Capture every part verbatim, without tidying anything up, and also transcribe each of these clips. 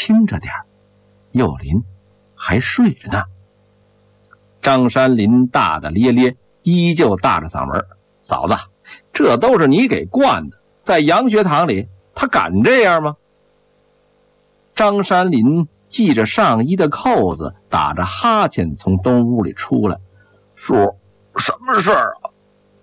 轻着点，幼林还睡着呢。张山林大大咧咧，依旧大着嗓门：嫂子，这都是你给惯的，在洋学堂里他敢这样吗？张山林系着上衣的扣子，打着哈欠从东屋里出来：叔，什么事儿啊？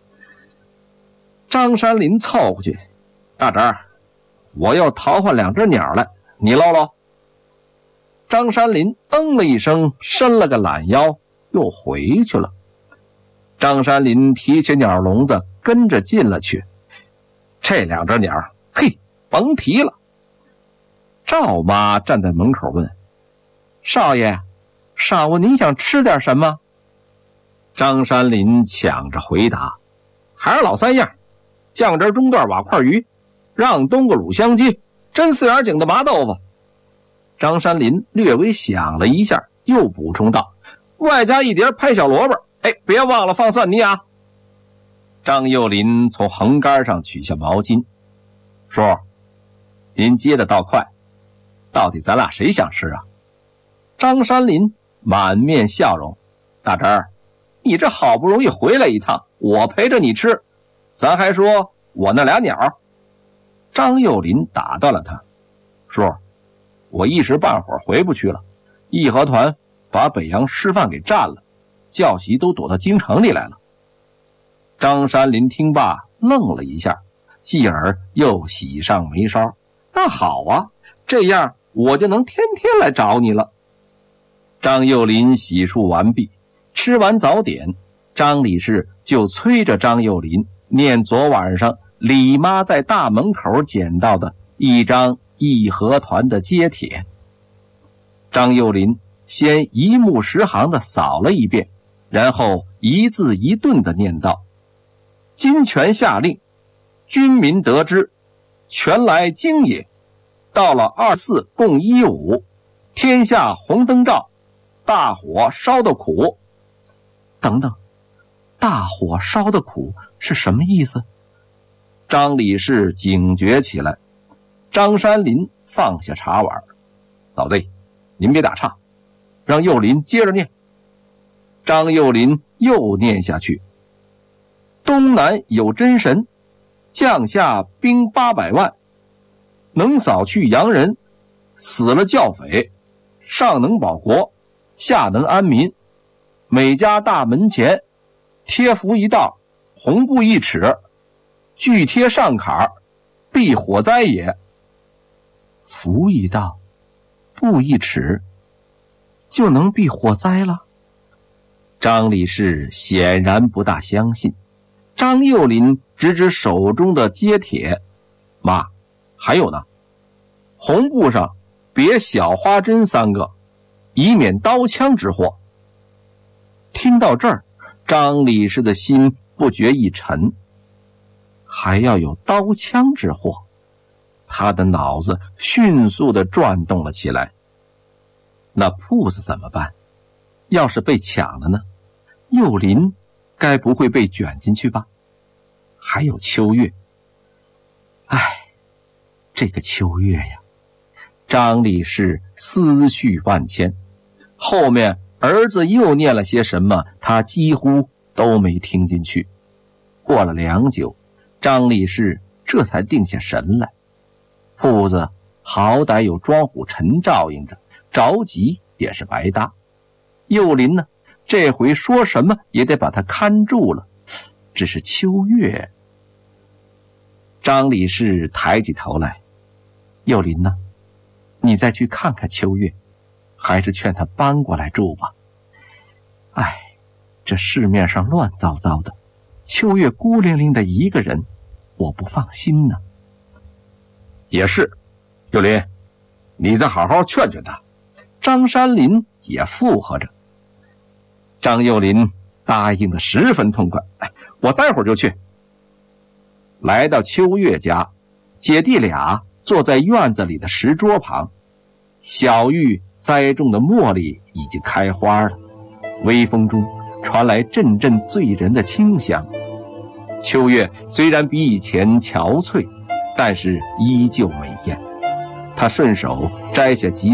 张山林凑过去：大侄儿，我又淘换两只鸟来，你搂搂。张山林嗯了一声，伸了个懒腰，又回去了。张山林提起鸟笼子，跟着进了去。这两只鸟，嘿，甭提了。赵妈站在门口问：少爷，晌午您想吃点什么？张山林抢着回答：还是老三样，酱汁中段瓦块鱼，让冬瓜卤香鸡，真四眼井的麻豆腐。张山林略微想了一下，又补充道：外加一碟拍小萝卜，哎，别忘了放蒜泥啊。张幼林从横杆上取下毛巾：叔，您接的倒快，到底咱俩谁想吃啊？张山林满面笑容：大侄儿，你这好不容易回来一趟，我陪着你吃，咱还说我那俩鸟。张幼林打断了他：叔，我一时半会儿回不去了，义和团把北洋师范给占了，教习都躲到京城里来了。张山林听罢愣了一下，继而又喜上眉梢：那好啊，这样我就能天天来找你了。张幼林洗漱完毕，吃完早点，张理事就催着张幼林念昨晚上李妈在大门口捡到的一张义和团的揭帖。张幼林先一目十行地扫了一遍，然后一字一顿地念道：今权下令，军民得知，全来京也。到了二四共一五，天下红灯照，大火烧的苦。等等，大火烧的苦是什么意思？张理事警觉起来。张山林放下茶碗：嫂子，您别打岔，让幼林接着念。张幼林又念下去：东南有真神，降下兵八百万，能扫去洋人，死了教匪，上能保国，下能安民。每家大门前贴符一道，红布一尺，俱贴上坎，避火灾也。符一道，布一尺，就能避火灾了？张理事显然不大相信。张幼林指指手中的揭帖：妈，还有呢，红布上别小花针三个，以免刀枪之祸。听到这儿，张理事的心不觉一沉，还要有刀枪之祸？他的脑子迅速地转动了起来。那铺子怎么办？要是被抢了呢？幼林该不会被卷进去吧？还有秋月。唉，这个秋月呀！张理事思绪万千，后面儿子又念了些什么，他几乎都没听进去。过了良久，张理事这才定下神来。铺子好歹有庄虎陈照应着，着急也是白搭。幼林呢，这回说什么也得把他看住了。只是秋月……张理事抬起头来：幼林呢？你再去看看秋月，还是劝他搬过来住吧。唉，这市面上乱糟糟的，秋月孤零零的一个人，我不放心呢。也是，幼林，你再好好劝劝他。张山林也附和着。张幼林答应的十分痛快：哎，我待会儿就去。来到秋月家，姐弟俩坐在院子里的石桌旁，小玉栽种的茉莉已经开花了，微风中传来阵阵醉人的清香。秋月虽然比以前憔悴，但是依旧美艳。他顺手摘下几